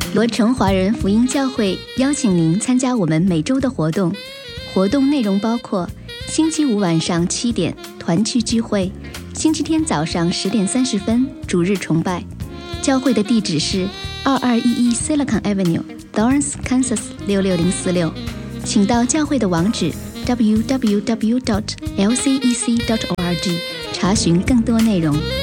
罗城华人福音教会邀请您参加我们每周的活动。活动内容包括星期五晚上7点团契聚会，星期天早上10点30分主日崇拜。教会的地址是2211 Silicon Avenue Lawrence Kansas 66046，请到教会的网址 www.lcec.org 查询更多内容。